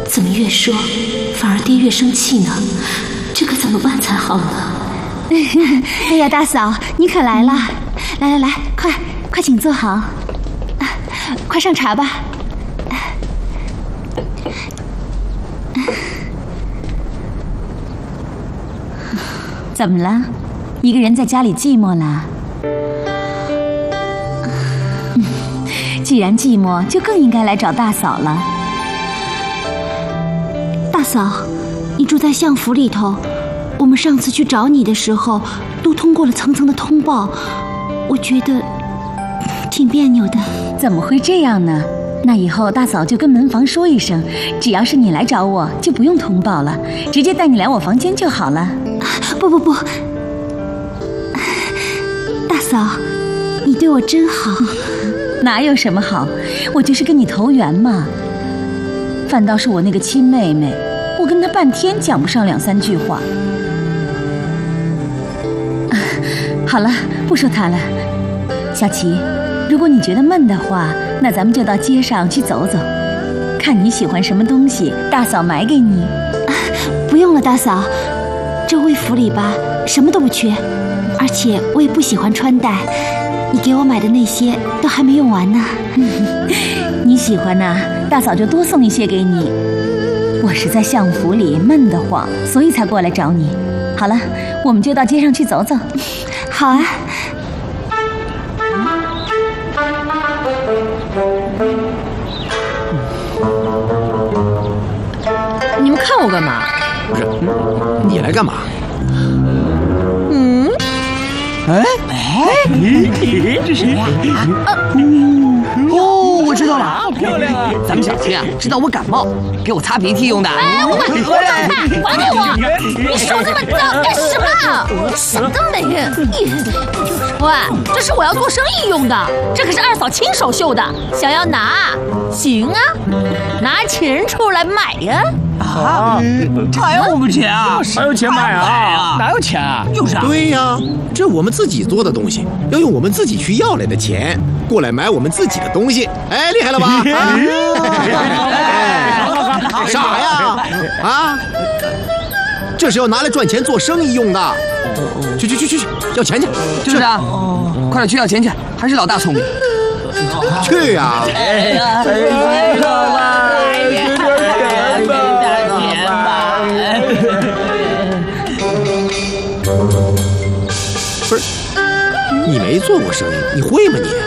怎么越说反而爹越生气呢？这可怎么办才好呢？ 哎呀，大嫂，你可来了！来，快请坐好，快上茶吧。怎么了？一个人在家里寂寞了？既然寂寞，就更应该来找大嫂了。 大嫂，你住在相府里头，我们上次去找你的时候，都通过了层层的通报，我觉得挺别扭的。 怎么会这样呢？那以后大嫂就跟门房说一声，只要是你来找我，就不用通报了，直接带你来我房间就好了。 不，大嫂，你对我真好。 哪有什么好，我就是跟你投缘嘛。反倒是我那个亲妹妹，我跟她半天讲不上2、3句话。好了，不说她了。小琪，如果你觉得闷的话，那咱们就到街上去走走，看你喜欢什么东西，大嫂买给你。 不用了，大嫂，这魏府里吧，什么都不缺，而且我也不喜欢穿戴，你给我买的那些都还没用完呢。 你喜欢呐，大嫂就多送一些给你。我是在相府里闷得慌，所以才过来找你。好了，我们就到街上去走走。 好啊。 你们看我干嘛？ 不是，你来干嘛？ 这是谁呀？ 哦，我知道了， 好漂亮啊！ 咱们小青啊，知道我感冒，给我擦鼻涕用的。 哎，我还给我！你手这么脏干什么？想得美！喂，这是我要做生意用的，这可是二嫂亲手绣的，想要拿？行啊，拿钱出来买呀！ 啊，还要我们钱啊？ 还有钱买啊？ 哪有钱啊？有啥？ 对呀，这我们自己做的东西，要用我们自己去要来的钱过来买我们自己的东西。哎，厉害了吧？傻呀？啊？这是要拿来赚钱做生意用的。去，要钱去。 就是啊，快点去要钱去，还是老大聪明。 去呀！不是，你没做过生意，你会吗你？